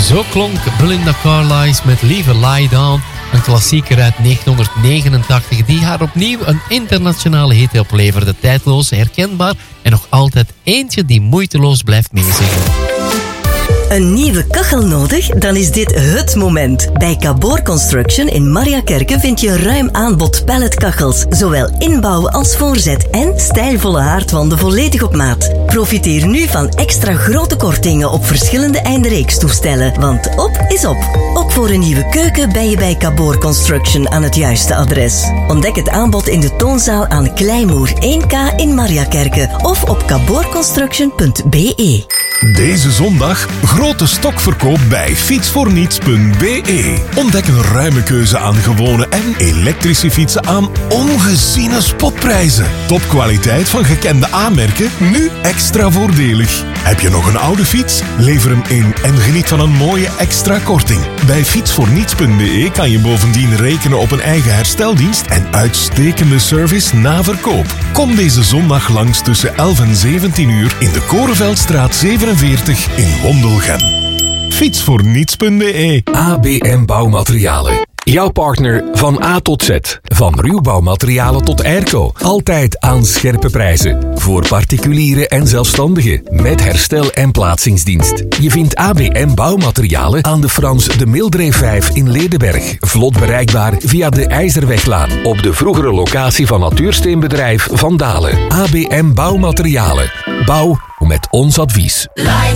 Zo klonk Belinda Carlisle met Leave a Lie Down, een klassieker uit 1989 die haar opnieuw een internationale hit opleverde. Tijdloos, herkenbaar en nog altijd eentje die moeiteloos blijft meezingen. Een nieuwe kachel nodig? Dan is dit het moment. Bij Cabor Construction in Mariakerke vind je een ruim aanbod palletkachels. Zowel inbouw als voorzet en stijlvolle haardwanden volledig op maat. Profiteer nu van extra grote kortingen op verschillende eindreekstoestellen. Want op is op. Ook voor een nieuwe keuken ben je bij Cabor Construction aan het juiste adres. Ontdek het aanbod in de toonzaal aan Kleimoer 1K in Mariakerke of op caborconstruction.be. Deze zondag grote stokverkoop bij fietsvoorniets.be. Ontdek een ruime keuze aan gewone en elektrische fietsen aan ongeziene spotprijzen. Topkwaliteit van gekende aanmerken, nu extra voordelig. Heb je nog een oude fiets? Lever hem in en geniet van een mooie extra korting. Bij fietsvoorniets.be kan je bovendien rekenen op een eigen hersteldienst en uitstekende service na verkoop. Kom deze zondag langs tussen 11 en 17 uur in de Korenveldstraat 47 in Wondelgem. Fietsvoorniets.be. ABM Bouwmaterialen. Jouw partner van A tot Z. Van ruwbouwmaterialen tot airco. Altijd aan scherpe prijzen. Voor particulieren en zelfstandigen. Met herstel- en plaatsingsdienst. Je vindt ABM Bouwmaterialen aan de Frans de Mildreef 5 in Ledenberg. Vlot bereikbaar via de IJzerweglaan. Op de vroegere locatie van natuursteenbedrijf Van Dalen. ABM Bouwmaterialen. Bouw met ons advies. Like